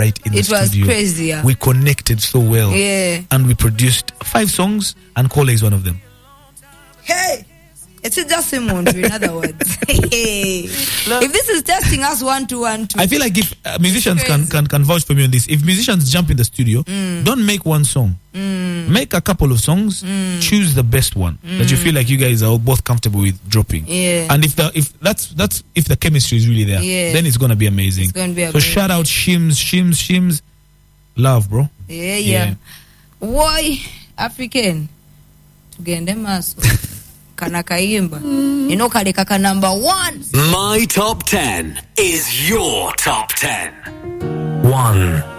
right in the studio. It was crazy, yeah. We connected so well. Yeah. And we produced 5 songs, and Kola is one of them. Hey! It's just a month, in other words. Hey. If this is testing us 1, 2, 1, 2. I feel like if musicians can vouch for me on this. If musicians jump in the studio, don't make one song. Make a couple of songs. Choose the best one that you feel like you guys are both comfortable with dropping. Yeah. And if the chemistry is really there, then it's gonna be amazing. It's gonna be so shout out Shims. Love, bro. Yeah. Why African? Tugende maso. Kanakaimba. Kale kaka number 1. My top 10 is your top 10. 1.